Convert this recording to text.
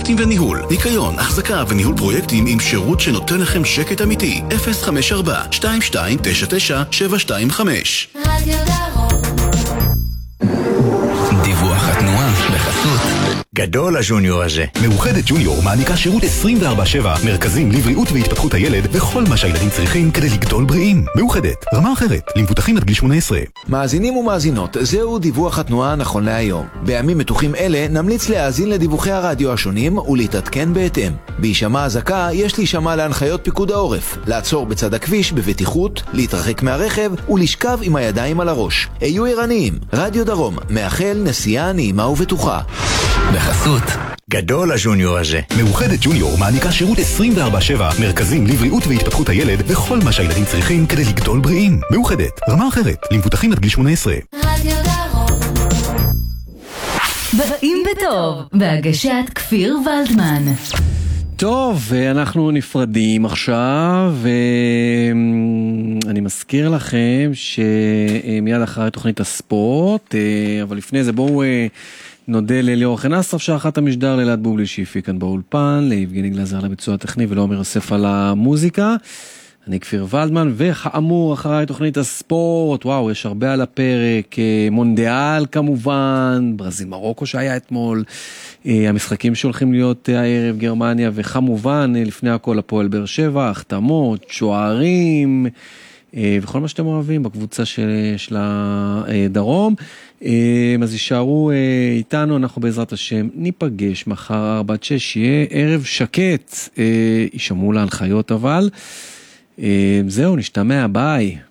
שירותים וניהול, ניקיון, החזקה וניהול פרויקטים עם שירות שנותן לכם שקט אמיתי. 054-2299-725. רדיו דרום. דיווח התנועה בחסות גדול הג'וניור הזה. מאוחדת ג'וניור מעניקה שירות 24/7, מרכזים לבריאות והתפתחות הילד וכל מה שהילדים צריכים כדי לגדול בריאים. מאוחדת, רמה אחרת, למבוטחים עד גיל 18. מאזינים ומאזינות, זהו דיווח התנועה נכון להיום. בימים מתוחים אלה נמליץ להאזין לדיווחי הרדיו השונים ולהתעדכן בהתאם. בהישמע אזעקה יש להישמע להנחיות פיקוד העורף, לעצור בצד הכביש בבטיחות, להתרחק מהרכב ולשכב עם הידיים על הראש. היו ערניים. רדיו דרום מאחל נסיעה נעימה ובטוחה. בחסות גדול הג'וניור הזה. מאוחדת ג'וניור מעניקה שירות 24/7, מרכזים לבריאות והתפתחות הילד וכל מה שהילדים צריכים כדי לגדול בריאים. מאוחדת, רמה אחרת, למבוטחים עד גיל 18. רדיו דרום. באים בטוב, בהגשת כפיר ולדמן. טוב, אנחנו נפרדים עכשיו, ואני מזכיר לכם שמיד אחרי תוכנית הספורט, אבל לפני זה בואו נודה לליאור חנסרף שערכת המשדר, לאלעד בובלי שהפיק כאן באולפן, ליבגני גלזר לביצוע הטכני ולעומר יוסף על המוזיקה. אני כפיר ולדמן, וכאמור אחרי תוכנית הספורט, וואו, יש הרבה על הפרק, מונדיאל כמובן, ברזיל מרוקו שהיה אתמול, המשחקים שהולכים להיות הערב, גרמניה, וכמובן לפני הכל הפועל באר שבע, החתמות, שוערים, וכל מה שאתם אוהבים בקבוצה של הדרום. אז יישארו איתנו, אנחנו בעזרת השם ניפגש מחר 4-6, יהיה ערב שקט, יישמעו להנחיות אבל. זהו, נשתמע, ביי.